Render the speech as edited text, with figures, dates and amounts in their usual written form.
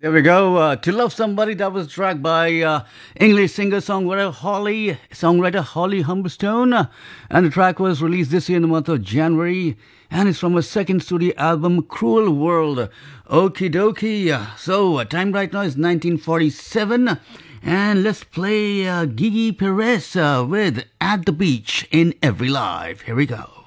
There we go. To Love Somebody, that was tracked by English singer-songwriter Holly Humberstone. And the track was released this year in the month of January. And it's from her second studio album, Cruel World. Okie dokie. So, time right now is 1947. And let's play Gigi Perez with At the Beach in Every Life. Here we go.